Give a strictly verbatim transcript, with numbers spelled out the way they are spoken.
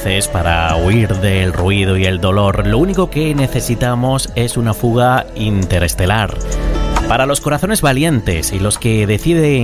veces para huir del ruido y el dolor, lo único que necesitamos es una fuga interestelar. Para los corazones valientes y los que deciden